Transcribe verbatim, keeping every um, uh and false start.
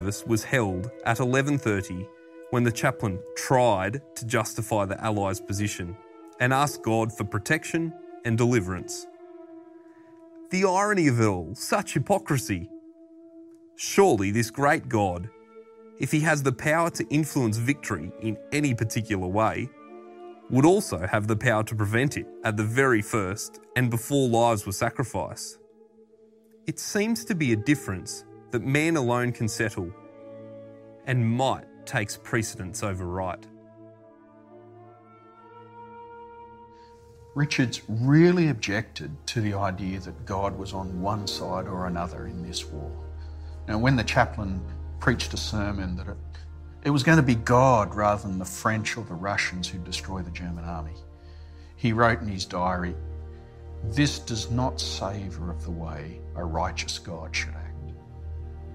service was held at eleven thirty when the chaplain tried to justify the Allies' position and asked God for protection and deliverance. The irony of it all, such hypocrisy. Surely this great God, if he has the power to influence victory in any particular way, would also have the power to prevent it at the very first and before lives were sacrificed. It seems to be a difference that man alone can settle, and might takes precedence over right. Richards really objected to the idea that God was on one side or another in this war. Now, when the chaplain preached a sermon that it, it was going to be God rather than the French or the Russians who'd destroy the German army, he wrote in his diary, "This does not savour of the way a righteous God should act."